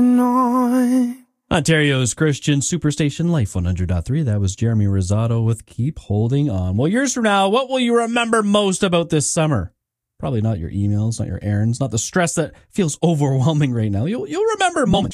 Ontario's Christian Superstation Life 100.3. That was Jeremy Rosado with Keep Holding On. Well, years from now, what will you remember most about this summer? Probably not your emails, not your errands, not the stress that feels overwhelming right now. You'll remember moments.